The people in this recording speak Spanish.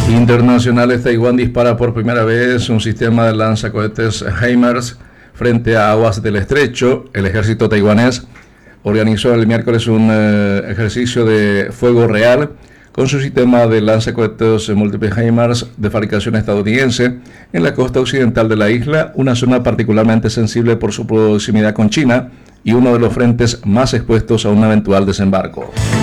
Internacionales, Taiwán dispara por primera vez un sistema de lanzacohetes HIMARS frente a aguas del estrecho. El ejército taiwanés organizó el miércoles un ejercicio de fuego real con su sistema de lanzacohetes múltiples HIMARS de fabricación estadounidense en la costa occidental de la isla, una zona particularmente sensible por su proximidad con China y uno de los frentes más expuestos a un eventual desembarco.